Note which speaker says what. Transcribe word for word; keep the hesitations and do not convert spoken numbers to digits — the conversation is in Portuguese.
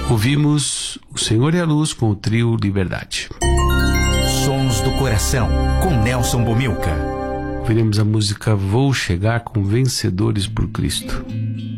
Speaker 1: Ouvimos O Senhor é a Luz com o trio Liberdade.
Speaker 2: Sons do Coração, com Nelson Bomilca.
Speaker 1: Ouviremos a música Vou Chegar com Vencedores por Cristo.